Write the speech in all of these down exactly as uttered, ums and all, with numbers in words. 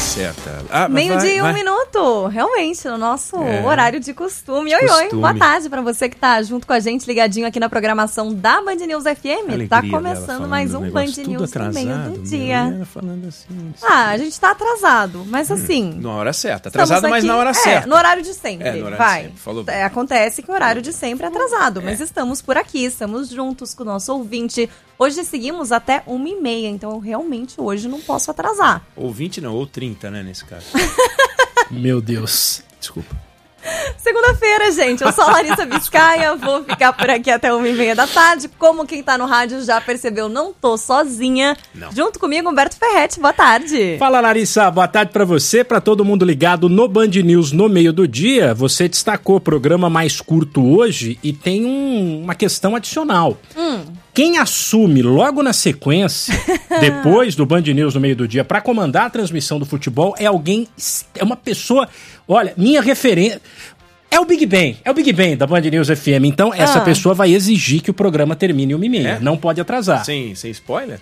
certa. Ah, Meio-dia e um minuto, realmente, no nosso É. horário de costume. Oi, Costume. oi, boa tarde pra você que tá junto com a gente, ligadinho aqui na programação da Band News F M. Alegria Tá dela começando falando mais do um negócio Band tudo News no meio atrasado, do meu, dia. ela falando assim, Ah, a gente tá atrasado, mas assim... na hora certa. estamos Atrasado, mas aqui- na hora é, certa. no horário de sempre, É, no horário de vai. sempre, falou bem. É, acontece que o horário de sempre é atrasado, mas É. estamos por aqui, estamos juntos com o nosso ouvinte. Hoje seguimos até uma e meia, então eu realmente hoje não posso atrasar. Ou vinte não, ou trinta, né, nesse caso. Meu Deus. Desculpa. Segunda-feira, gente, eu sou a Larissa Biscaia, vou ficar por aqui até uma e meia da tarde. Como quem tá no rádio já percebeu, não tô sozinha. Não. Junto comigo, Humberto Ferretti, boa tarde. Fala, Larissa, boa tarde pra você, pra todo mundo ligado no Band News no meio do dia. Você destacou o programa mais curto hoje e tem um- uma questão adicional. Hum. Quem assume logo na sequência, depois do Band News no meio do dia, pra comandar a transmissão do futebol é alguém, é uma pessoa, olha, minha referência... É o Big Ben, é o Big Ben da Band News F M. Então, essa Ah. pessoa vai exigir que o programa termine uma e meia. É? Não pode atrasar. Sem, sem spoiler?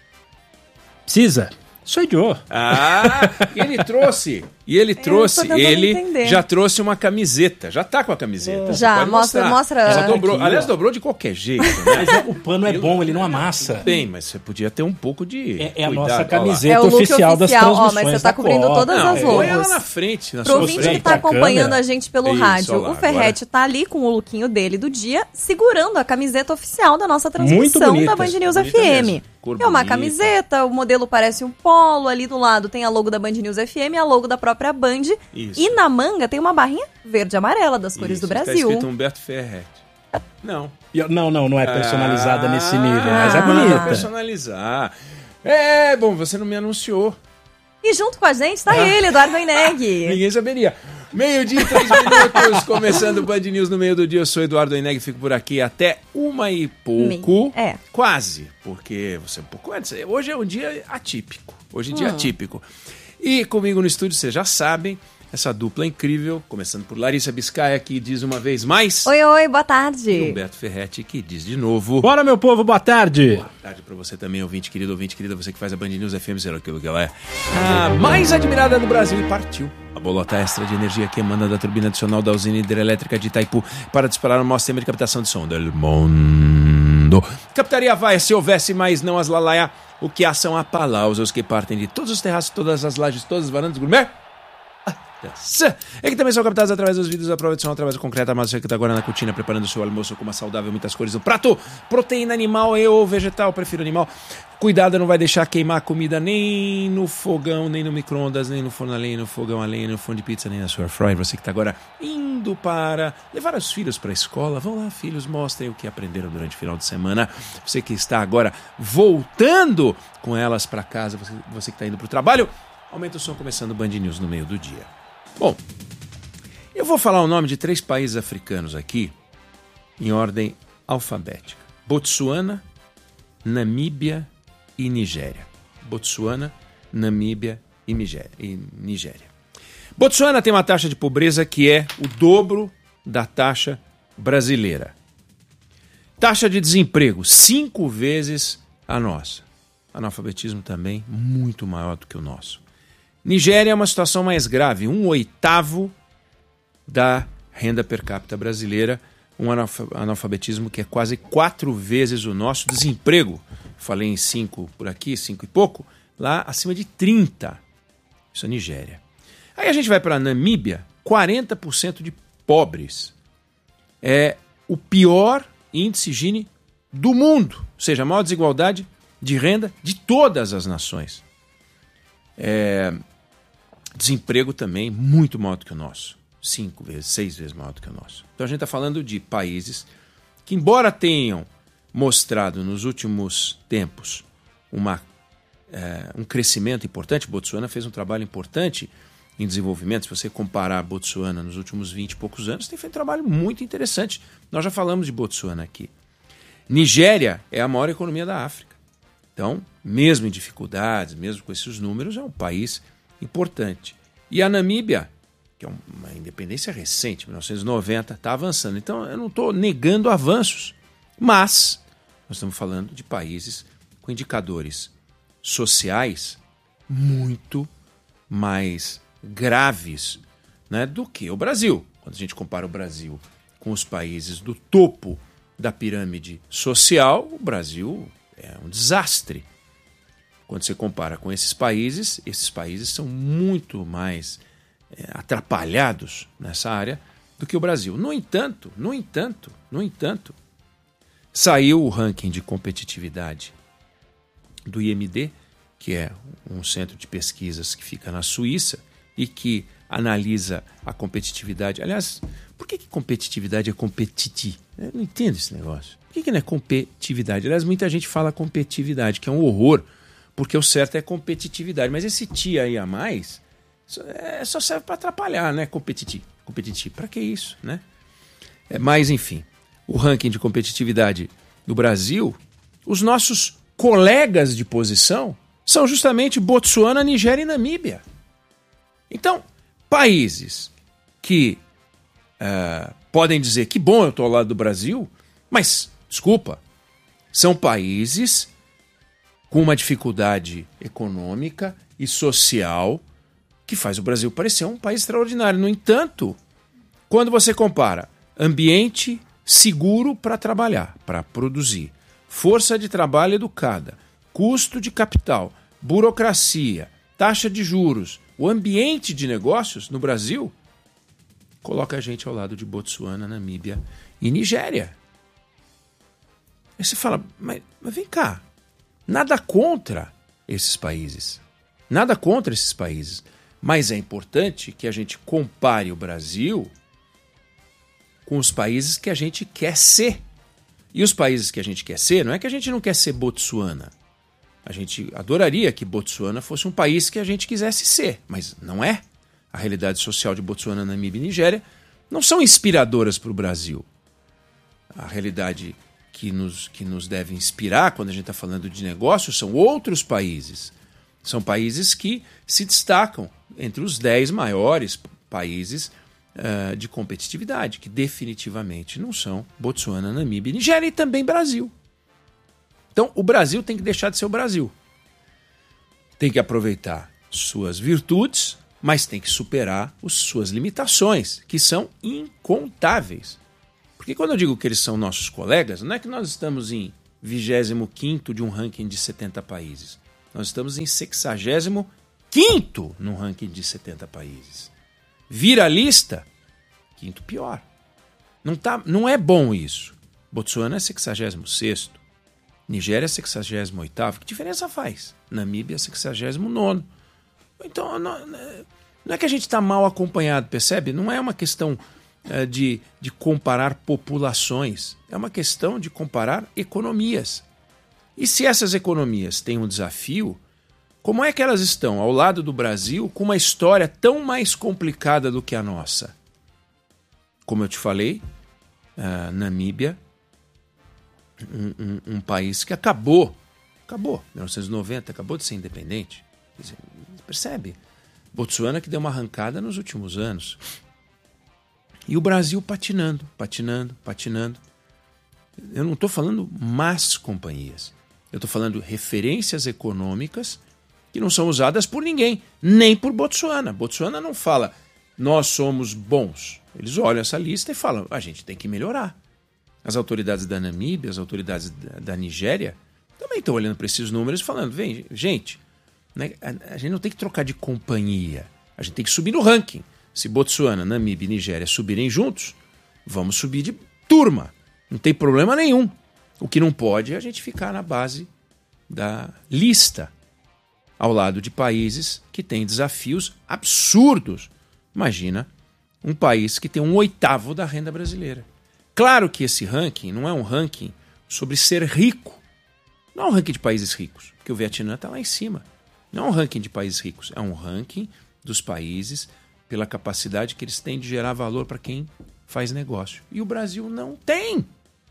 Precisa? Sou Joe. Ah, e ele trouxe. E ele trouxe, tentando ele entender. já trouxe uma camiseta. Já tá com a camiseta. você Já, pode mostra- mostrar. mostra- Já dobrou, Aqui, aliás, ó. dobrou de qualquer jeito, né? Mas é- o pano é bom, ele não amassa. Bem, mas você podia ter um pouco de É, é a cuidado. nossa Olha lá. camiseta É o look oficial, das oficial, ó, transmissões mas você tá da cobrindo Copa. todas Não, as põe ela logos. na frente, na Pro sua ouvinte que frente. tá a acompanhando câmera. a gente pelo Isso, rádio, olha lá, o Ferretti tá ali com o lookinho dele do dia, segurando a camiseta oficial da nossa Muito transmissão bonita, da Band News bonita F M. mesmo. Cor É uma bonita. camiseta, o modelo parece um polo, ali do lado tem a logo da Band News F M, a logo da própria Band, Isso. e na manga tem uma barrinha verde e amarela das cores Isso, do Tá Brasil. escrito Humberto Ferretti. Não. E eu- Não, não, não é personalizada Ah, nesse nível, mas é Ah. bonita. Personalizar. É, bom, você não me anunciou. E junto com a gente tá ele, Eduardo Oineg. Ninguém saberia. Meio-dia e três minutos, começando o Band News no meio do dia. Eu sou Eduardo Oineg, fico por aqui até uma e pouco. É. Quase, porque você é um pouco antes. Hoje é um dia atípico. Hoje é um Hum. dia atípico. E comigo no estúdio, vocês já sabem, essa dupla incrível, começando por Larissa Biscaia, que diz uma vez mais, Oi, oi, boa e tarde. Humberto Ferretti, que diz de novo. Bora, meu povo, boa tarde. Boa tarde pra você também, ouvinte querido, ouvinte querida, você que faz a Band News F M, será aquilo que ela é. A mais admirada do Brasil, e partiu. A bolota extra de energia que emana da turbina adicional da usina hidrelétrica de Itaipu para disparar o nosso sistema de captação de som del mundo. Captaria vai se houvesse, mas não as lalaia. O que há são aplausos que partem de todos os terraços, todas as lajes, todas as varandas gourmet. É que também são captados através dos vídeos da prova de som, através do concreto, mas você que está agora na cutina preparando o seu almoço com uma saudável, muitas cores no prato, proteína animal e ou vegetal, prefiro animal. Cuidado, não vai deixar queimar a comida nem no fogão, nem no micro-ondas, nem no forno a lenha, no fogão a lenha, no forno de pizza, nem na sua air fryer. Você que está agora indo para levar os filhos para a escola, vão lá, filhos, mostrem o que aprenderam durante o final de semana. Você que está agora voltando com elas para casa, você, você que está indo para o trabalho, aumenta o som, começando o Band News no meio do dia. Bom, eu vou falar o nome de três países africanos aqui, em ordem alfabética. Botsuana, Namíbia e Nigéria. Botsuana, Namíbia e Nigéria. E Nigéria. Botsuana tem uma taxa de pobreza que é o dobro da taxa brasileira. Taxa de desemprego, cinco vezes a nossa. Analfabetismo também muito maior do que o nosso. Nigéria é uma situação mais grave, um oitavo da renda per capita brasileira, um analfabetismo que é quase quatro vezes o nosso desemprego. Falei em cinco por aqui, cinco e pouco, lá acima de trinta. Isso é Nigéria. Aí a gente vai para a Namíbia, quarenta por cento de pobres. É o pior índice Gini do mundo, ou seja, a maior desigualdade de renda de todas as nações. É, desemprego também muito maior do que o nosso. Cinco vezes, seis vezes maior do que o nosso. Então a gente está falando de países que, embora tenham mostrado nos últimos tempos uma, é, um crescimento importante, Botsuana fez um trabalho importante em desenvolvimento. Se você comparar a Botsuana nos últimos vinte e poucos anos, tem feito um trabalho muito interessante. Nós já falamos de Botsuana aqui. Nigéria é a maior economia da África. Então, mesmo em dificuldades, mesmo com esses números, é um país importante. E a Namíbia, que é uma independência recente, mil novecentos e noventa, está avançando. Então, eu não estou negando avanços, mas nós estamos falando de países com indicadores sociais muito mais graves, né, do que o Brasil. Quando a gente compara o Brasil com os países do topo da pirâmide social, o Brasil é um desastre. Quando você compara com esses países, esses países são muito mais é, atrapalhados nessa área do que o Brasil. No entanto, no entanto, no entanto, saiu o ranking de competitividade do I M D, que é um centro de pesquisas que fica na Suíça e que analisa a competitividade. Aliás, por que, que competitividade é competiti? Eu não entendo esse negócio. Por que, que não é competitividade? Aliás, muita gente fala competitividade, que é um horror, porque o certo é competitividade. Mas esse ti aí a mais é, só serve para atrapalhar, né? Competiti. Competiti. Para que isso, né? É, mas, enfim, o ranking de competitividade do Brasil, os nossos colegas de posição são justamente Botsuana, Nigéria e Namíbia. Então, países que uh, podem dizer que bom eu estou ao lado do Brasil, mas, desculpa, são países com uma dificuldade econômica e social que faz o Brasil parecer um país extraordinário. No entanto, quando você compara ambiente seguro para trabalhar, para produzir, força de trabalho educada, custo de capital, burocracia, taxa de juros, o ambiente de negócios no Brasil, coloca a gente ao lado de Botsuana, Namíbia e Nigéria. Aí você fala, mas, mas vem cá, nada contra esses países, nada contra esses países, mas é importante que a gente compare o Brasil com os países que a gente quer ser. E os países que a gente quer ser, não é que a gente não quer ser Botsuana. A gente adoraria que Botsuana fosse um país que a gente quisesse ser, mas não é. A realidade social de Botsuana, Namíbia e Nigéria não são inspiradoras para o Brasil. A realidade que nos, que nos deve inspirar quando a gente está falando de negócios são outros países. São países que se destacam entre os dez maiores países uh, de competitividade, que definitivamente não são Botsuana, Namíbia, Nigéria e também Brasil. Então, o Brasil tem que deixar de ser o Brasil. Tem que aproveitar suas virtudes, mas tem que superar as suas limitações, que são incontáveis. Porque quando eu digo que eles são nossos colegas, não é que nós estamos em vigésimo quinto de um ranking de setenta países. Nós estamos em sexagésimo quinto num ranking de setenta países. Vira a lista, quinto pior. Não, tá, não é bom isso. Botsuana é sexagésimo sexto. Nigéria é sexagésimo oitavo. Que diferença faz? Namíbia é sexagésimo nono. Então, não, não é que a gente está mal acompanhado, percebe? Não é uma questão é, de, de comparar populações. É uma questão de comparar economias. E se essas economias têm um desafio, como é que elas estão ao lado do Brasil com uma história tão mais complicada do que a nossa? Como eu te falei, a Namíbia, um, um, um país que acabou, acabou, mil novecentos e noventa, acabou de ser independente. Quer dizer, percebe? Botsuana que deu uma arrancada nos últimos anos. E o Brasil patinando, patinando, patinando. Eu não estou falando más companhias. Eu estou falando referências econômicas que não são usadas por ninguém, nem por Botsuana. Botsuana não fala, nós somos bons. Eles olham essa lista e falam, a gente tem que melhorar. As autoridades da Namíbia, as autoridades da, da Nigéria, também estão olhando para esses números e falando, vem, gente, né, a, a gente não tem que trocar de companhia, a gente tem que subir no ranking. Se Botsuana, Namíbia e Nigéria subirem juntos, vamos subir de turma. Não tem problema nenhum. O que não pode é a gente ficar na base da lista, ao lado de países que têm desafios absurdos. Imagina um país que tem um oitavo da renda brasileira. Claro que esse ranking não é um ranking sobre ser rico. Não é um ranking de países ricos, porque o Vietnã está lá em cima. Não é um ranking de países ricos, é um ranking dos países pela capacidade que eles têm de gerar valor para quem faz negócio. E o Brasil não tem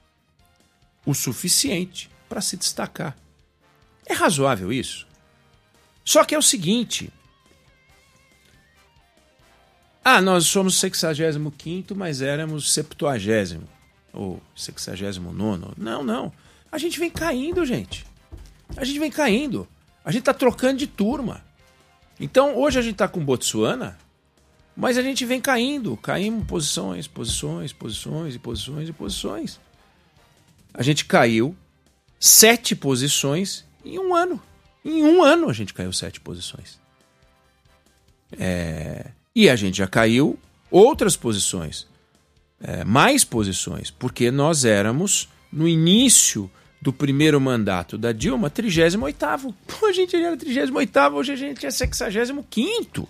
o suficiente para se destacar. É razoável isso? Só que é o seguinte... Ah, nós somos sexagésimo quinto, mas éramos septuagésimo. Ou sexagésimo nono. Não, não. A gente vem caindo, gente. A gente vem caindo. A gente está trocando de turma. Então, hoje a gente está com Botsuana, mas a gente vem caindo, caímos posições, posições, posições e posições e posições. A gente caiu sete posições em um ano. Em um ano a gente caiu sete posições. É... E a gente já caiu outras posições, é, mais posições, porque nós éramos, no início do primeiro mandato da Dilma, trigésimo oitavo. Pô, a gente era trigésimo oitavo, hoje a gente é sexagésimo quinto.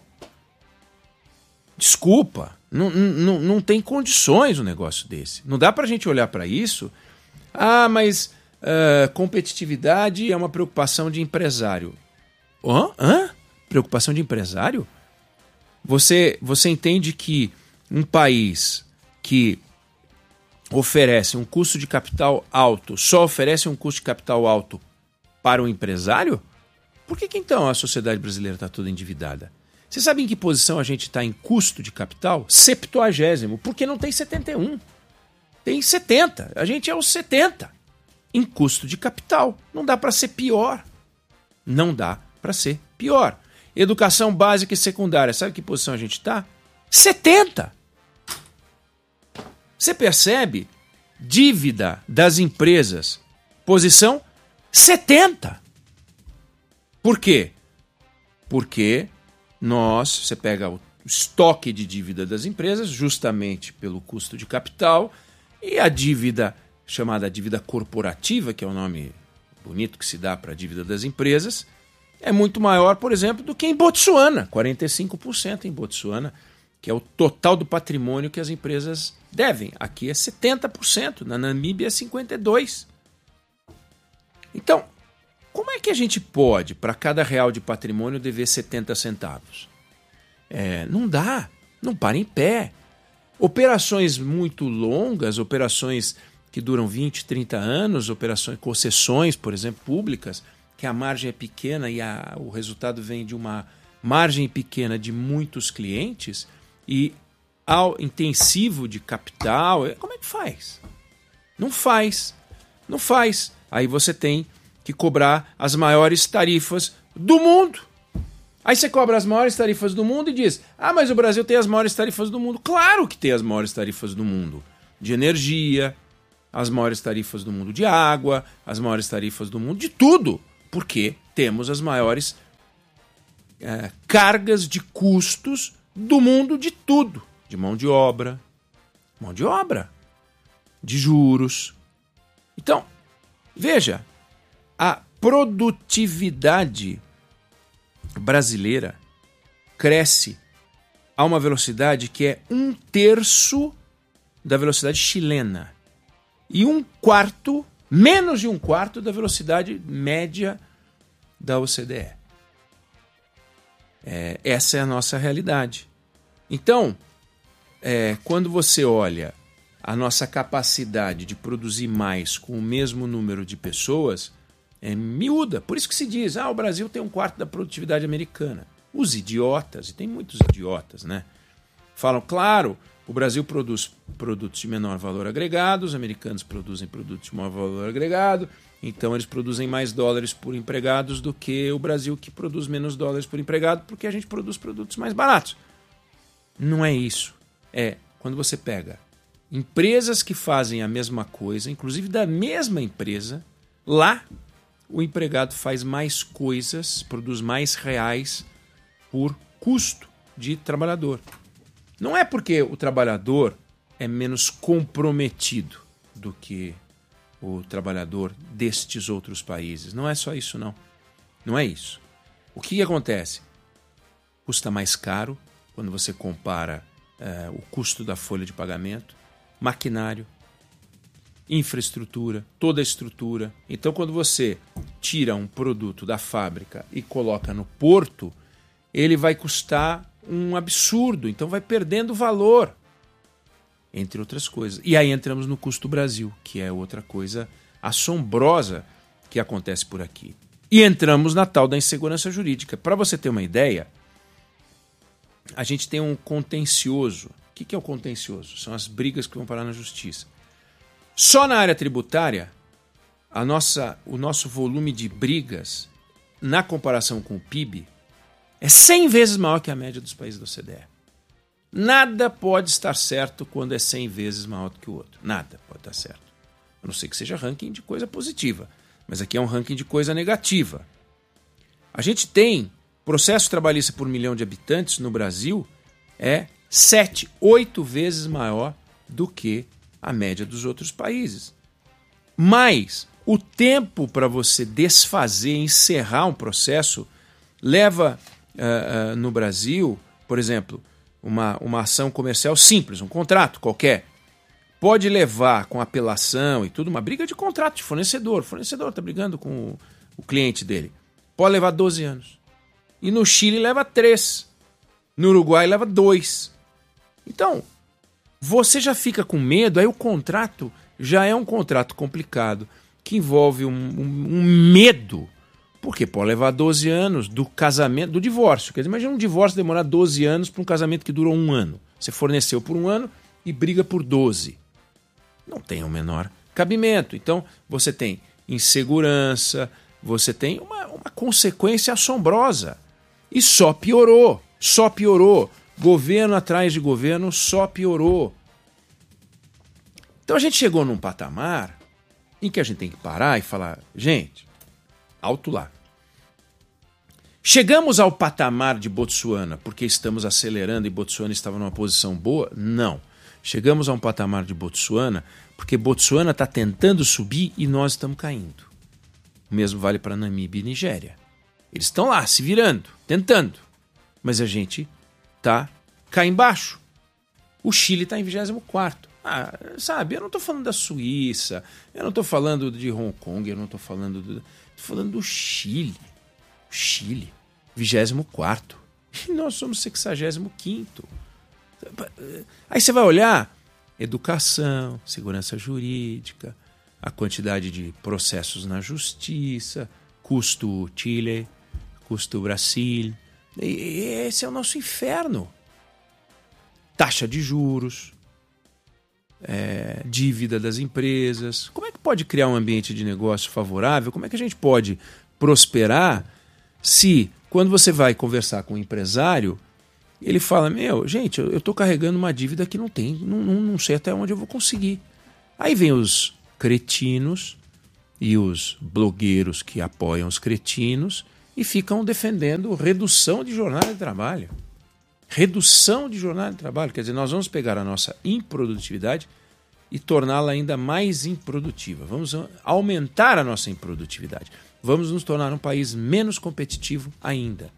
Desculpa, não, não, não tem condições um negócio desse. Não dá pra gente olhar para isso. Ah, mas uh, competitividade é uma preocupação de empresário. Hã? Hã? Preocupação de empresário? Você, você entende que um país que oferece um custo de capital alto só oferece um custo de capital alto para o empresário? Por que, que então a sociedade brasileira está toda endividada? Você sabe em que posição a gente está em custo de capital? septuagésimo, porque não tem setenta e um. Tem setenta. A gente é o setenta em custo de capital. Não dá para ser pior. Não dá para ser pior. Educação básica e secundária. Sabe que posição a gente está? setenta. Você percebe? Dívida das empresas. Posição setenta. Por quê? Porque nós, você pega o estoque de dívida das empresas, justamente pelo custo de capital, e a dívida chamada dívida corporativa, que é o nome bonito que se dá para a dívida das empresas, é muito maior, por exemplo, do que em Botsuana, quarenta e cinco por cento em Botsuana, que é o total do patrimônio que as empresas devem. Aqui é setenta por cento, na Namíbia é cinquenta e dois por cento. Então, como é que a gente pode, para cada real de patrimônio, dever setenta centavos? É, não dá, não para em pé. Operações muito longas, operações que duram vinte, trinta anos, operações, concessões, por exemplo, públicas, que a margem é pequena e a, o resultado vem de uma margem pequena de muitos clientes e ao intensivo de capital, como é que faz? Não faz, não faz. Aí você tem que cobrar as maiores tarifas do mundo. Aí você cobra as maiores tarifas do mundo e diz, ah, mas o Brasil tem as maiores tarifas do mundo. Claro que tem as maiores tarifas do mundo de energia, as maiores tarifas do mundo de água, as maiores tarifas do mundo de tudo. Porque temos as maiores é, cargas de custos do mundo de tudo. De mão de obra, mão de obra, de juros. Então, veja, a produtividade brasileira cresce a uma velocidade que é um terço da velocidade chilena e um quarto, menos de um quarto da velocidade média da O C D E. É, essa é a nossa realidade. Então, é, quando você olha a nossa capacidade de produzir mais com o mesmo número de pessoas, é miúda. Por isso que se diz, ah, o Brasil tem um quarto da produtividade americana. Os idiotas, e tem muitos idiotas, né? Falam, claro, o Brasil produz produtos de menor valor agregado, os americanos produzem produtos de maior valor agregado, então eles produzem mais dólares por empregados do que o Brasil, que produz menos dólares por empregado, porque a gente produz produtos mais baratos. Não é isso. É quando você pega empresas que fazem a mesma coisa, inclusive da mesma empresa, lá o empregado faz mais coisas, produz mais reais por custo de trabalhador. Não é porque o trabalhador é menos comprometido do que o trabalhador destes outros países. Não é só isso, não. Não é isso. O que acontece? Custa mais caro quando você compara é, o custo da folha de pagamento, maquinário, infraestrutura, toda a estrutura. Então, quando você tira um produto da fábrica e coloca no porto, ele vai custar um absurdo, então vai perdendo valor, entre outras coisas. E aí entramos no custo Brasil, que é outra coisa assombrosa que acontece por aqui. E entramos na tal da insegurança jurídica. Para você ter uma ideia, a gente tem um contencioso. O que é o contencioso? São as brigas que vão parar na justiça. Só na área tributária, a nossa, o nosso volume de brigas, na comparação com o P I B, é cem vezes maior que a média dos países da O C D E. Nada pode estar certo quando é cem vezes maior do que o outro. Nada pode estar certo. A não ser que seja ranking de coisa positiva. Mas aqui é um ranking de coisa negativa. A gente tem processo trabalhista por milhão de habitantes no Brasil é sete, oito vezes maior do que a média dos outros países. Mas o tempo para você desfazer, encerrar um processo, leva uh, uh, no Brasil, por exemplo, uma, uma ação comercial simples, um contrato qualquer, pode levar com apelação e tudo, uma briga de contrato de fornecedor. O fornecedor está brigando com o, o cliente dele. Pode levar doze anos. E no Chile leva três. No Uruguai leva dois. Então, você já fica com medo, aí o contrato já é um contrato complicado, que envolve um, um, um medo, porque pode levar doze anos do casamento, do divórcio. Quer dizer, imagina um divórcio demorar doze anos para um casamento que durou um ano. Você forneceu por um ano e briga por doze. Não tem o menor cabimento. Então, você tem insegurança, você tem uma, uma consequência assombrosa. E só piorou, só piorou. Governo atrás de governo só piorou. Então a gente chegou num patamar em que a gente tem que parar e falar, gente, alto lá. Chegamos ao patamar de Botsuana porque estamos acelerando e Botsuana estava numa posição boa? Não. Chegamos a um patamar de Botsuana porque Botsuana está tentando subir e nós estamos caindo. O mesmo vale para Namíbia e Nigéria. Eles estão lá, se virando, tentando. Mas a gente está cá embaixo. O Chile está em vigésimo quarto. Ah, sabe, eu não estou falando da Suíça, eu não estou falando de Hong Kong, eu não estou falando do... Estou falando do Chile. Chile, vigésimo quarto. E nós somos sexagésimo quinto. Aí você vai olhar educação, segurança jurídica, a quantidade de processos na justiça, custo Chile, custo Brasil. E esse é o nosso inferno. Taxa de juros, é, dívida das empresas. Como é que pode criar um ambiente de negócio favorável? Como é que a gente pode prosperar se, quando você vai conversar com um empresário, ele fala, meu, gente, eu estou carregando uma dívida que não tem, não, não, não sei até onde eu vou conseguir. Aí vem os cretinos e os blogueiros que apoiam os cretinos e ficam defendendo redução de jornada de trabalho. Redução de jornada de trabalho. Quer dizer, nós vamos pegar a nossa improdutividade e torná-la ainda mais improdutiva. Vamos aumentar a nossa improdutividade. Vamos nos tornar um país menos competitivo ainda.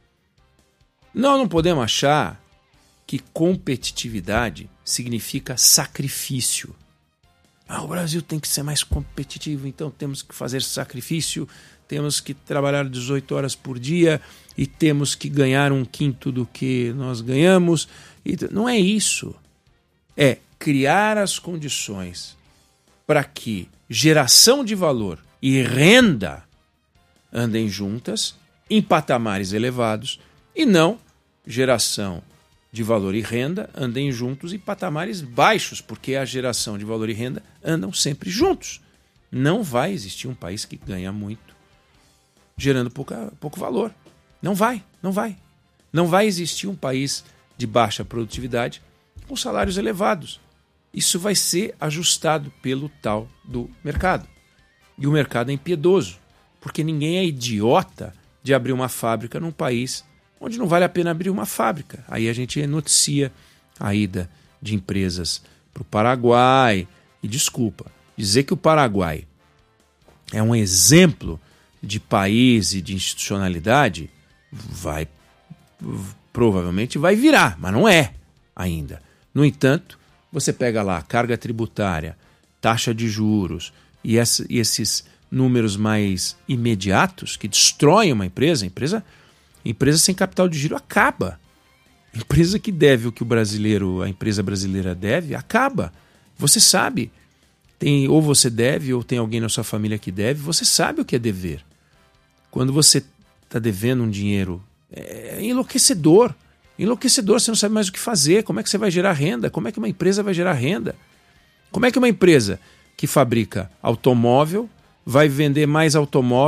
Nós não podemos achar que competitividade significa sacrifício. Ah, o Brasil tem que ser mais competitivo, então temos que fazer sacrifício, temos que trabalhar dezoito horas por dia e temos que ganhar um quinto do que nós ganhamos. E não é isso. É criar as condições para que geração de valor e renda andem juntas em patamares elevados e não geração de valor e renda andem juntos em patamares baixos, porque a geração de valor e renda andam sempre juntos. Não vai existir um país que ganha muito gerando pouca, pouco valor. Não vai, não vai. Não vai existir um país de baixa produtividade com salários elevados. Isso vai ser ajustado pelo tal do mercado. E o mercado é impiedoso, porque ninguém é idiota de abrir uma fábrica num país onde não vale a pena abrir uma fábrica. Aí a gente noticia a ida de empresas para o Paraguai. E desculpa, dizer que o Paraguai é um exemplo de país e de institucionalidade, vai, provavelmente vai virar, mas não é ainda. No entanto, você pega lá carga tributária, taxa de juros e, essa, e esses números mais imediatos que destroem uma empresa, a empresa, empresa sem capital de giro acaba. Empresa que deve o que o brasileiro, a empresa brasileira deve, acaba. Você sabe, tem, ou você deve ou tem alguém na sua família que deve, você sabe o que é dever. Quando você está devendo um dinheiro, é enlouquecedor. Enlouquecedor, você não sabe mais o que fazer. Como é que você vai gerar renda? Como é que uma empresa vai gerar renda? Como é que uma empresa que fabrica automóvel vai vender mais automóvel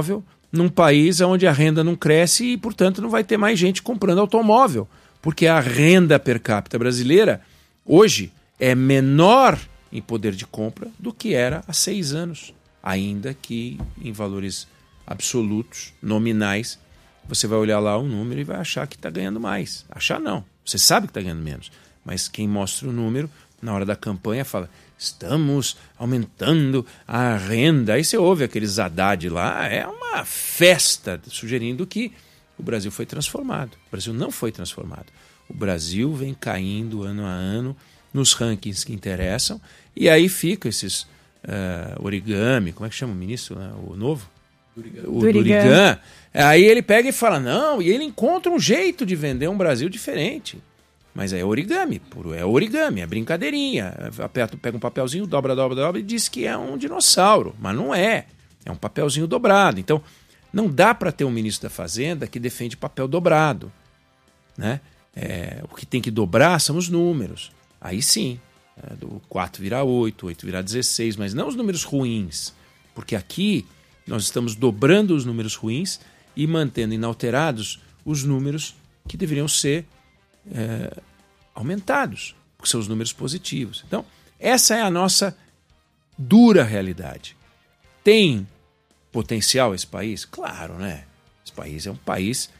num país onde a renda não cresce e, portanto, não vai ter mais gente comprando automóvel, porque a renda per capita brasileira hoje é menor em poder de compra do que era há seis anos, ainda que em valores absolutos, nominais, você vai olhar lá o número e vai achar que está ganhando mais. Achar não, você sabe que está ganhando menos, mas quem mostra o número, na hora da campanha, fala: estamos aumentando a renda. Aí você ouve aqueles Haddad lá, é uma festa, sugerindo que o Brasil foi transformado. O Brasil não foi transformado. O Brasil vem caindo ano a ano nos rankings que interessam, e aí fica esses uh, origami, como é que chama o ministro, né? O novo? Durigan. O Durigan. Durigan. Aí ele pega e fala, não, e ele encontra um jeito de vender um Brasil diferente. Mas é origami, puro, é origami, é brincadeirinha. Aperta, pega um papelzinho, dobra, dobra, dobra e diz que é um dinossauro. Mas não é. É um papelzinho dobrado. Então, não dá para ter um ministro da Fazenda que defende papel dobrado, né? É, o que tem que dobrar são os números. Aí sim, é, do quatro virar oito, oito virar dezesseis, mas não os números ruins. Porque aqui nós estamos dobrando os números ruins e mantendo inalterados os números que deveriam ser É, aumentados, porque são os números positivos. Então, essa é a nossa dura realidade. Tem potencial esse país? Claro, né? Esse país é um país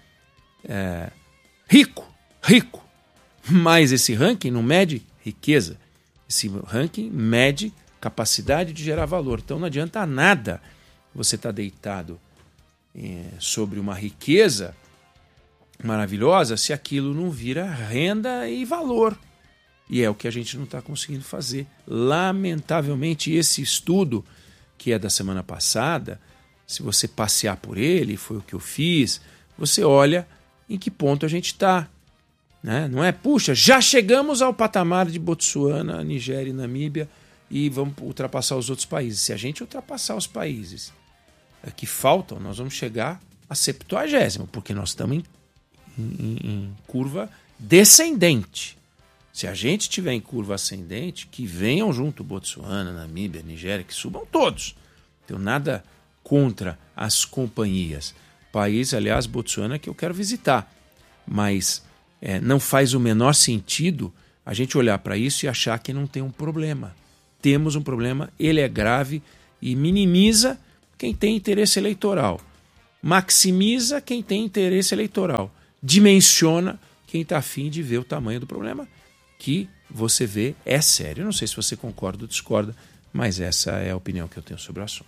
é, rico, rico. Mas esse ranking não mede riqueza. Esse ranking mede capacidade de gerar valor. Então não adianta nada você estar deitado é, sobre uma riqueza maravilhosa se aquilo não vira renda e valor. E é o que a gente não está conseguindo fazer. Lamentavelmente, esse estudo, que é da semana passada, se você passear por ele, foi o que eu fiz, você olha em que ponto a gente está. Né? Não é, puxa, já chegamos ao patamar de Botsuana, Nigéria e Namíbia e vamos ultrapassar os outros países. Se a gente ultrapassar os países que faltam, nós vamos chegar a septuagésimo, porque nós estamos em Em, em curva descendente. Se a gente estiver em curva ascendente, que venham junto Botsuana, Namíbia, Nigéria, que subam todos. Não tenho nada contra as companhias. País, aliás, Botsuana, que eu quero visitar. Mas é, não faz o menor sentido a gente olhar para isso e achar que não tem um problema. Temos um problema, ele é grave e minimiza quem tem interesse eleitoral. Maximiza quem tem interesse eleitoral. Dimensiona quem está afim de ver o tamanho do problema, que você vê é sério. Eu não sei se você concorda ou discorda, mas essa é a opinião que eu tenho sobre o assunto.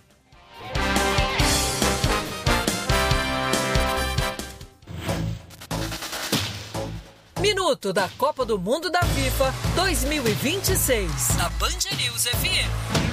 Minuto da Copa do Mundo da FIFA dois mil e vinte e seis, na Band News F M.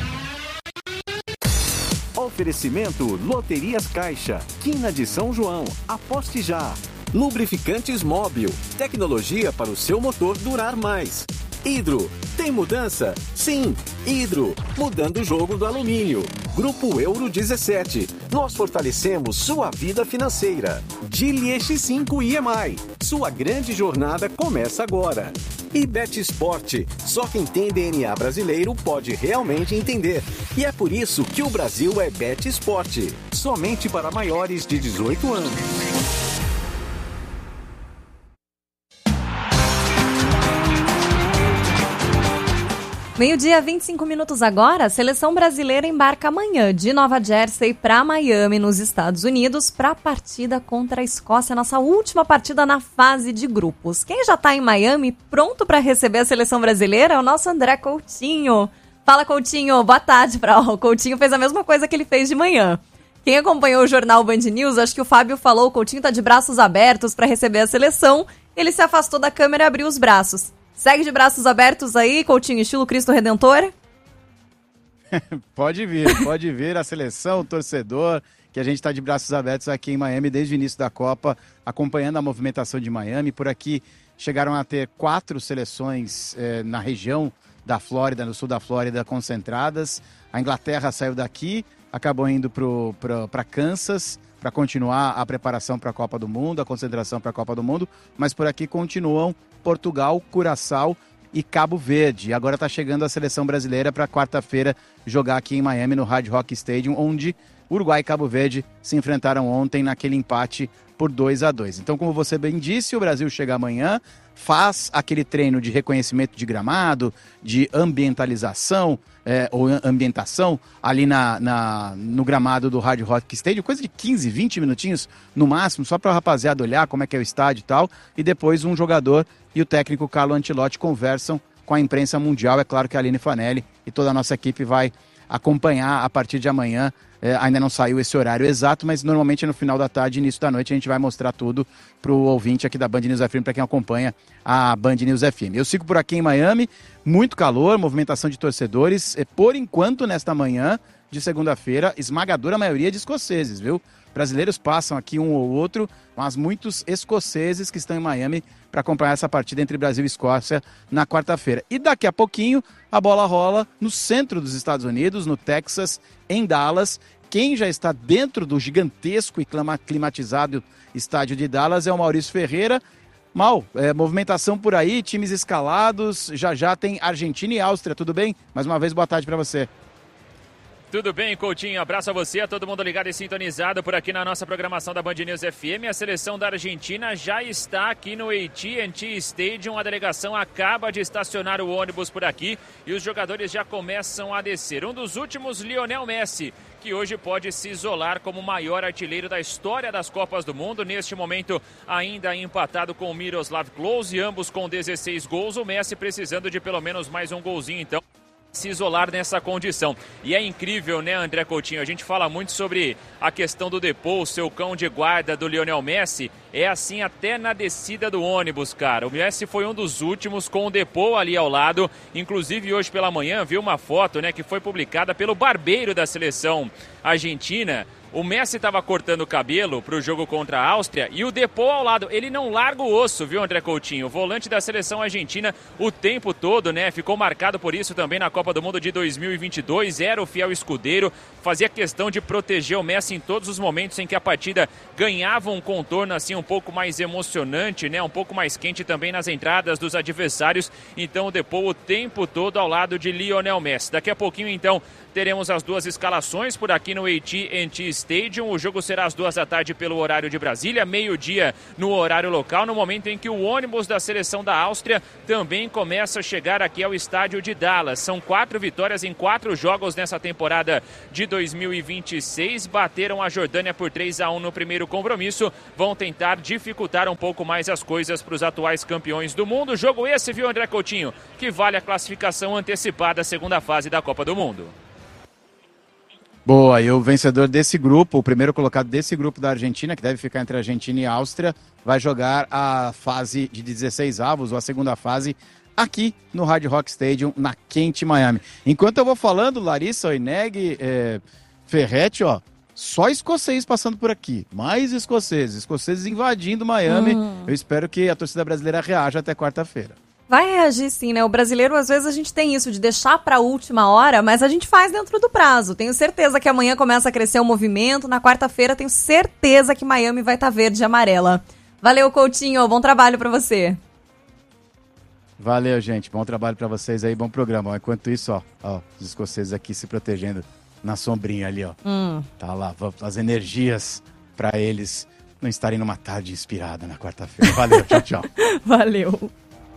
Oferecimento Loterias Caixa, Quina de São João, aposte já. Lubrificantes Móbil, tecnologia para o seu motor durar mais. Hidro, tem mudança? Sim, Hidro, mudando o jogo do alumínio. Grupo Euro dezessete, nós fortalecemos sua vida financeira. Geely X cinco I M I, sua grande jornada começa agora. E Bet Sport, só quem tem D N A brasileiro pode realmente entender. E é por isso que o Brasil é Bet Sport, somente para maiores de dezoito anos. Meio-dia, vinte e cinco minutos agora, a seleção brasileira embarca amanhã de Nova Jersey para Miami, nos Estados Unidos, para a partida contra a Escócia, nossa última partida na fase de grupos. Quem já está em Miami, pronto para receber a seleção brasileira, é o nosso André Coutinho. Fala, Coutinho, boa tarde. Pra... O Coutinho fez a mesma coisa que ele fez de manhã. Quem acompanhou o jornal Band News, acho que o Fábio falou, o Coutinho está de braços abertos para receber a seleção, ele se afastou da câmera e abriu os braços. Segue de braços abertos aí, Coutinho, estilo Cristo Redentor? Pode vir, pode vir a seleção, o torcedor, que a gente está de braços abertos aqui em Miami desde o início da Copa, acompanhando a movimentação de Miami. Por aqui chegaram a ter quatro seleções eh, na região da Flórida, no sul da Flórida, concentradas. A Inglaterra saiu daqui, acabou indo para Kansas para continuar a preparação para a Copa do Mundo, a concentração para a Copa do Mundo, mas por aqui continuam Portugal, Curaçao e Cabo Verde. Agora está chegando a seleção brasileira para quarta-feira jogar aqui em Miami, no Hard Rock Stadium, onde Uruguai e Cabo Verde se enfrentaram ontem naquele empate por dois a dois. Então, como você bem disse, o Brasil chega amanhã, faz aquele treino de reconhecimento de gramado, de ambientalização, é, ou ambientação, ali na, na, no gramado do Hard Rock Stadium, coisa de quinze, vinte minutinhos no máximo, só para a rapaziada olhar como é que é o estádio e tal, e depois um jogador e o técnico Carlo Ancelotti conversam com a imprensa mundial. É claro que a Aline Fanelli e toda a nossa equipe vai acompanhar a partir de amanhã. É, ainda não saiu esse horário exato, mas normalmente no final da tarde, início da noite, a gente vai mostrar tudo para o ouvinte aqui da Band News F M, para quem acompanha a Band News F M. Eu sigo por aqui em Miami, muito calor, movimentação de torcedores. É, por enquanto, nesta manhã de segunda-feira, esmagadora maioria de escoceses, viu? Brasileiros passam aqui um ou outro, mas muitos escoceses que estão em Miami para acompanhar essa partida entre Brasil e Escócia na quarta-feira. E daqui a pouquinho a bola rola no centro dos Estados Unidos, no Texas, em Dallas. Quem já está dentro do gigantesco e climatizado estádio de Dallas é o Maurício Ferreira. Mal, é, movimentação por aí, times escalados, já já tem Argentina e Áustria, tudo bem? Mais uma vez, boa tarde para você. Tudo bem, Coutinho? Abraço a você, a todo mundo ligado e sintonizado por aqui na nossa programação da Band News F M. A seleção da Argentina já está aqui no A T and T Stadium. A delegação acaba de estacionar o ônibus por aqui e os jogadores já começam a descer. Um dos últimos, Lionel Messi, que hoje pode se isolar como o maior artilheiro da história das Copas do Mundo. Neste momento, ainda empatado com o Miroslav Klose, ambos com dezesseis gols. O Messi precisando de pelo menos mais um golzinho, então, se isolar nessa condição. E é incrível, né, André Coutinho? A gente fala muito sobre a questão do Depô, o seu cão de guarda do Lionel Messi. É assim até na descida do ônibus, cara. O Messi foi um dos últimos com o Depô ali ao lado. Inclusive, hoje pela manhã, viu uma foto, né, que foi publicada pelo barbeiro da seleção argentina. O Messi estava cortando o cabelo para o jogo contra a Áustria e o Depô ao lado. Ele não larga o osso, viu, André Coutinho? O volante da seleção argentina o tempo todo, né? Ficou marcado por isso também na Copa do Mundo de dois mil e vinte e dois. Era o fiel escudeiro, fazia questão de proteger o Messi em todos os momentos em que a partida ganhava um contorno assim um pouco mais emocionante, né? Um pouco mais quente também nas entradas dos adversários. Então o Depô o tempo todo ao lado de Lionel Messi. Daqui a pouquinho, então, teremos as duas escalações por aqui no A T and T Stadium. O jogo será às duas da tarde pelo horário de Brasília, meio-dia no horário local, no momento em que o ônibus da seleção da Áustria também começa a chegar aqui ao estádio de Dallas. São quatro vitórias em quatro jogos nessa temporada de dois mil e vinte e seis. Bateram a Jordânia por três a um no primeiro compromisso. Vão tentar dificultar um pouco mais as coisas para os atuais campeões do mundo. Jogo esse, viu, André Coutinho, que vale a classificação antecipada à segunda fase da Copa do Mundo. Boa, e o vencedor desse grupo, o primeiro colocado desse grupo da Argentina, que deve ficar entre Argentina e Áustria, vai jogar a fase de dezesseis avos, ou a segunda fase, aqui no Hard Rock Stadium, na quente Miami. Enquanto eu vou falando, Larissa, Oineg, é, Ferretti, ó, só escocês passando por aqui, mais escoceses, escoceses invadindo Miami. Hum. Eu espero que a torcida brasileira reaja até quarta-feira. Vai reagir sim, né? O brasileiro, às vezes, a gente tem isso de deixar para a última hora, mas a gente faz dentro do prazo. Tenho certeza que amanhã começa a crescer o movimento. Na quarta-feira, tenho certeza que Miami vai estar verde e amarela. Valeu, Coutinho. Bom trabalho para você. Valeu, gente. Bom trabalho para vocês aí. Bom programa. Enquanto isso, ó, ó, os escoceses aqui se protegendo na sombrinha ali, ó. Hum. Tá lá, as energias para eles não estarem numa tarde inspirada na quarta-feira. Valeu, tchau, tchau. Valeu.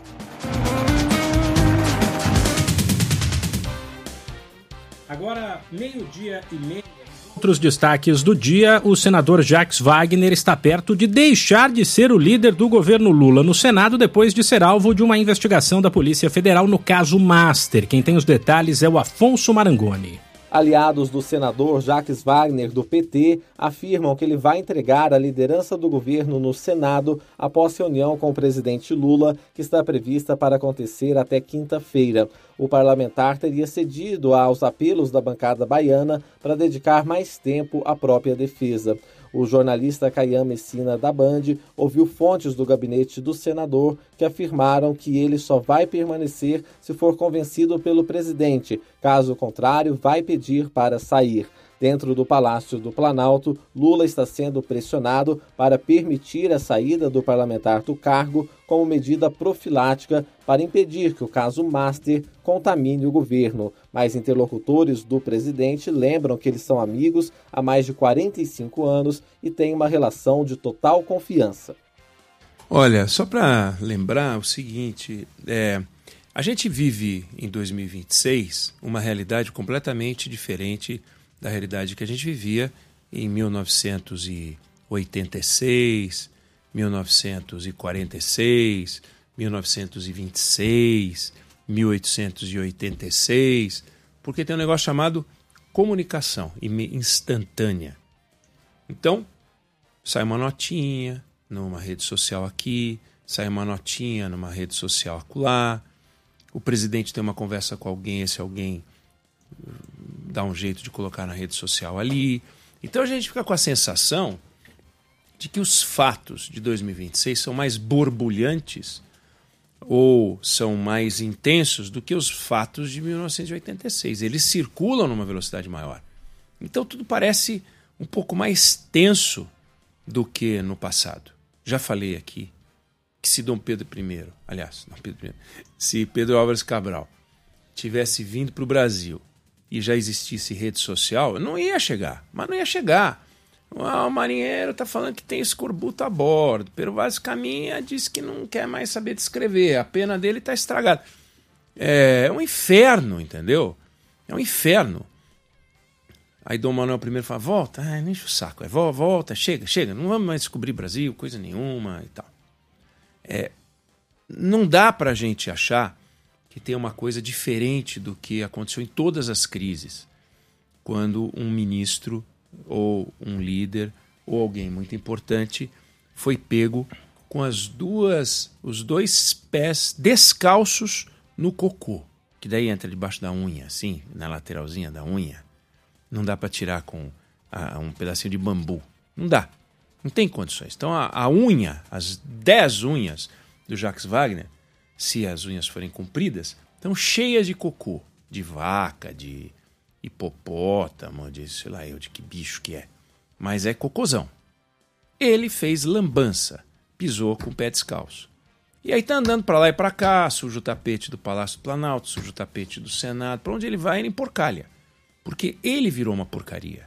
Agora, meio-dia e meia. Outros destaques do dia, o senador Jacques Wagner está perto de deixar de ser o líder do governo Lula no Senado depois de ser alvo de uma investigação da Polícia Federal no caso Master. Quem tem os detalhes é o Afonso Marangoni. Aliados do senador Jacques Wagner, do P T, afirmam que ele vai entregar a liderança do governo no Senado após reunião com o presidente Lula, que está prevista para acontecer até quinta-feira. O parlamentar teria cedido aos apelos da bancada baiana para dedicar mais tempo à própria defesa. O jornalista Caian Messina, da Band, ouviu fontes do gabinete do senador que afirmaram que ele só vai permanecer se for convencido pelo presidente. Caso contrário, vai pedir para sair. Dentro do Palácio do Planalto, Lula está sendo pressionado para permitir a saída do parlamentar do cargo como medida profilática para impedir que o caso Master contamine o governo. Mas interlocutores do presidente lembram que eles são amigos há mais de quarenta e cinco anos e têm uma relação de total confiança. Olha, só para lembrar o seguinte, é, a gente vive em dois mil e vinte e seis uma realidade completamente diferente da realidade que a gente vivia em mil novecentos e oitenta e seis, mil novecentos e quarenta e seis, mil novecentos e vinte e seis, mil oitocentos e oitenta e seis, porque tem um negócio chamado comunicação instantânea. Então, sai uma notinha numa rede social aqui, sai uma notinha numa rede social acolá, o presidente tem uma conversa com alguém, esse alguém dá um jeito de colocar na rede social ali. Então a gente fica com a sensação de que os fatos de dois mil e vinte e seis são mais borbulhantes ou são mais intensos do que os fatos de mil novecentos e oitenta e seis. Eles circulam numa velocidade maior. Então tudo parece um pouco mais tenso do que no passado. Já falei aqui que se Dom Pedro I, aliás, Dom Pedro I, se Pedro Álvares Cabral tivesse vindo para o Brasil e já existisse rede social, não ia chegar, mas não ia chegar. Ah, o marinheiro está falando que tem escorbuto a bordo. Pero Vaz Caminha diz que não quer mais saber de escrever. A pena dele está estragada. É um inferno, entendeu? É um inferno. Aí Dom Manuel I fala, volta, ah, não enche o saco. É, volta, chega, chega. Não vamos mais descobrir Brasil, coisa nenhuma e tal. É, não dá para a gente achar que tem uma coisa diferente do que aconteceu em todas as crises. Quando um ministro ou um líder ou alguém muito importante foi pego com as duas, os dois pés descalços no cocô, que daí entra debaixo da unha, assim, na lateralzinha da unha. Não dá para tirar com a, um pedacinho de bambu. Não dá. Não tem condições. Então a, a unha, as dez unhas do Jacques Wagner, se as unhas forem compridas, estão cheias de cocô, de vaca, de hipopótamo, de sei lá eu de que bicho que é. Mas é cocôzão. Ele fez lambança, pisou com o pé descalço. E aí tá andando para lá e para cá, suja o tapete do Palácio do Planalto, suja o tapete do Senado, para onde ele vai ele emporcalha. Porque ele virou uma porcaria.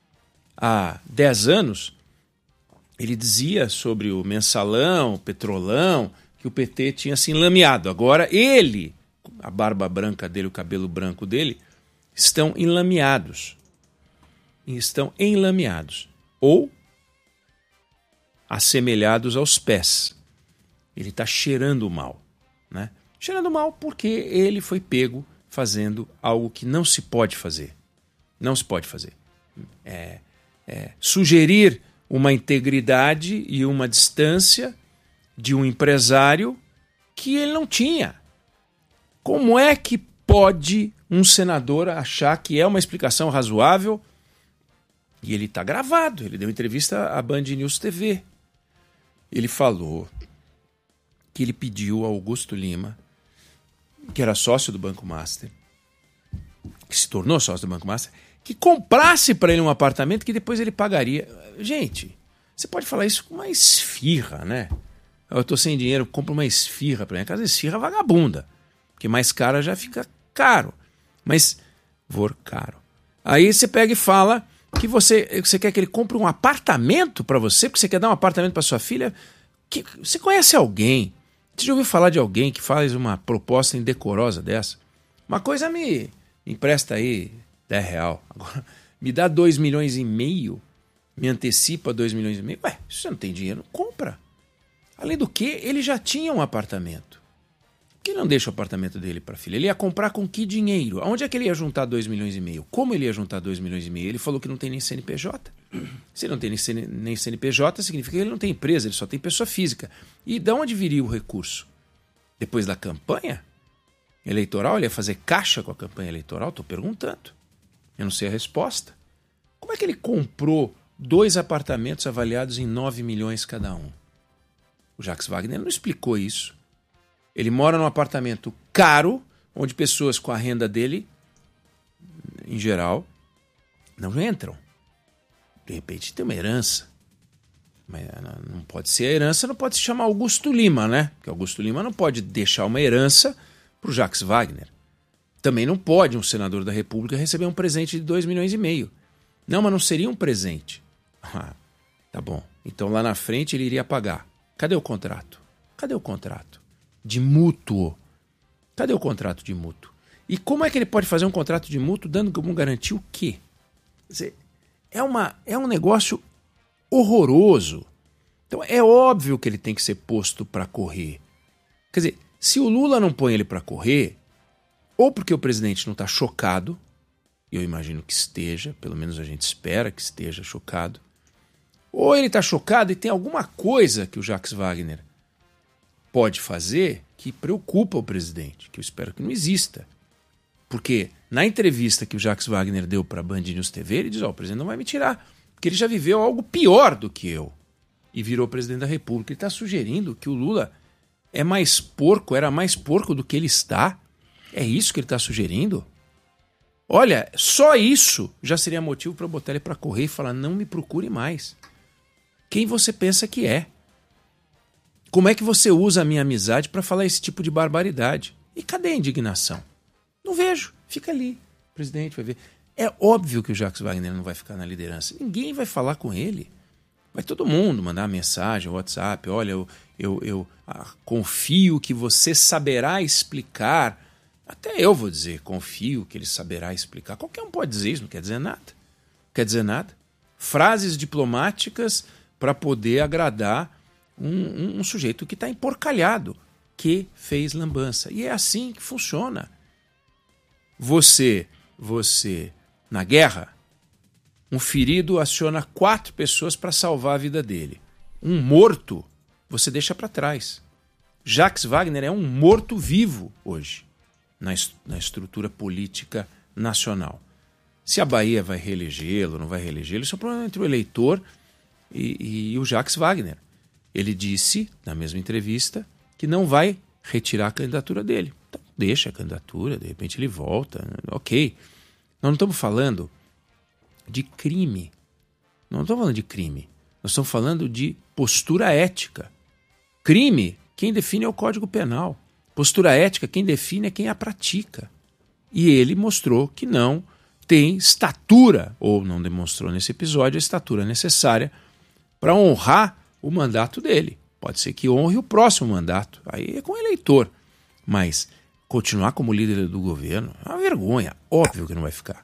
Há dez anos, ele dizia sobre o mensalão, o petrolão, que o P T tinha se enlameado. Agora ele, a barba branca dele, o cabelo branco dele, estão enlameados. Estão enlameados. Ou assemelhados aos pés. Ele está cheirando mal. Né? Cheirando mal porque ele foi pego fazendo algo que não se pode fazer. Não se pode fazer. É, é, sugerir uma integridade e uma distância de um empresário que ele não tinha. Como é que pode um senador achar que é uma explicação razoável? E ele está gravado, ele deu entrevista à Band News T V. Ele falou que ele pediu ao Augusto Lima, que era sócio do Banco Master, que se tornou sócio do Banco Master, que comprasse para ele um apartamento que depois ele pagaria. Gente, você pode falar isso com uma esfirra, né? Eu estou sem dinheiro, compro uma esfirra para minha casa. Esfirra vagabunda, porque mais cara já fica caro. Mas, vor caro. Aí você pega e fala que você, você quer que ele compre um apartamento para você, porque você quer dar um apartamento para sua filha. Que, você conhece alguém? Você já ouviu falar de alguém que faz uma proposta indecorosa dessa? Uma coisa me, me empresta aí dez real. Agora, me dá dois milhões e meio, me antecipa dois milhões e meio. Ué, se você não tem dinheiro, compra. Além do que, ele já tinha um apartamento. Por que ele não deixa o apartamento dele para a filha? Ele ia comprar com que dinheiro? Onde é que ele ia juntar dois milhões e meio? Como ele ia juntar dois milhões e meio? Ele falou que não tem nem C N P J. Se ele não tem nem C N P J, significa que ele não tem empresa, ele só tem pessoa física. E de onde viria o recurso? Depois da campanha eleitoral? Ele ia fazer caixa com a campanha eleitoral? Estou perguntando. Eu não sei a resposta. Como é que ele comprou dois apartamentos avaliados em nove milhões cada um? O Jacques Wagner não explicou isso. Ele mora num apartamento caro, onde pessoas com a renda dele, em geral, não entram. De repente tem uma herança. Mas não pode ser a herança, não pode se chamar Augusto Lima, né? Porque Augusto Lima não pode deixar uma herança para o Jacques Wagner. Também não pode um senador da República receber um presente de dois milhões e meio. Não, mas não seria um presente. Ah, tá bom. Então lá na frente ele iria pagar. Cadê o contrato? Cadê o contrato? De mútuo. Cadê o contrato de mútuo? E como é que ele pode fazer um contrato de mútuo dando como garantia o quê? Quer dizer, é, uma, é um negócio horroroso. Então é óbvio que ele tem que ser posto para correr. Quer dizer, se o Lula não põe ele para correr, ou porque o presidente não está chocado, e eu imagino que esteja, pelo menos a gente espera que esteja chocado, ou ele está chocado e tem alguma coisa que o Jacques Wagner pode fazer que preocupa o presidente, que eu espero que não exista. Porque na entrevista que o Jacques Wagner deu para a Band News T V, ele diz, ó, oh, o presidente não vai me tirar, porque ele já viveu algo pior do que eu. E virou presidente da República. Ele está sugerindo que o Lula é mais porco, era mais porco do que ele está. É isso que ele está sugerindo? Olha, só isso já seria motivo para eu botar ele para correr e falar, não me procure mais. Quem você pensa que é? Como é que você usa a minha amizade para falar esse tipo de barbaridade? E cadê a indignação? Não vejo. Fica ali. O presidente vai ver. É óbvio que o Jacques Wagner não vai ficar na liderança. Ninguém vai falar com ele. Vai todo mundo mandar mensagem, WhatsApp. Olha, eu, eu, eu ah, confio que você saberá explicar. Até eu vou dizer, confio que ele saberá explicar. Qualquer um pode dizer isso, não quer dizer nada. Não quer dizer nada. Frases diplomáticas para poder agradar um, um, um sujeito que está emporcalhado, que fez lambança. E é assim que funciona. Você, você, na guerra, um ferido aciona quatro pessoas para salvar a vida dele. Um morto, você deixa para trás. Jacques Wagner é um morto-vivo hoje, na, est- na estrutura política nacional. Se a Bahia vai reelegê-lo, não vai reelegê-lo, isso é um problema entre o eleitor e, e o Jacques Wagner. Ele disse, na mesma entrevista, que não vai retirar a candidatura dele. Então, deixa a candidatura, de repente ele volta. Ok. Nós não estamos falando de crime. Não estamos falando de crime. Nós estamos falando de postura ética. Crime, quem define é o Código Penal. Postura ética, quem define é quem a pratica. E ele mostrou que não tem estatura, ou não demonstrou nesse episódio, a estatura necessária para honrar o mandato dele. Pode ser que honre o próximo mandato. Aí é com o eleitor. Mas continuar como líder do governo é uma vergonha. Óbvio que não vai ficar.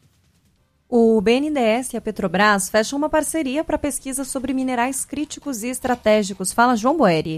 O B N D E S e a Petrobras fecham uma parceria para pesquisa sobre minerais críticos e estratégicos. Fala, João Boeri.